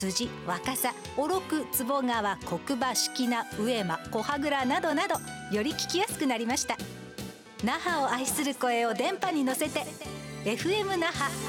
辻、若狭、小禄、坪川、国場、敷名、上間、小羽倉などなど、より聞きやすくなりました。那覇を愛する声を電波に乗せて FM 那覇